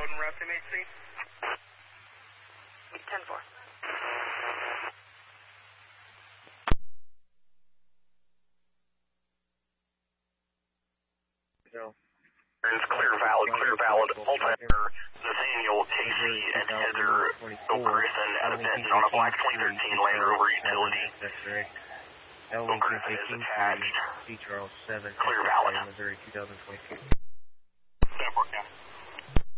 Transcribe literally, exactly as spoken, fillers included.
Road and Route M H C. ten four. No. It's clear valid, clear valid. Altair, Nathaniel, Casey, and Heather O'Griffin at attention on a black twenty thirteen Land Rover utility. That's correct. L one O'Griffin is attached. C Charles seven, Clear valid. Missouri two thousand twenty-two. ten four, County.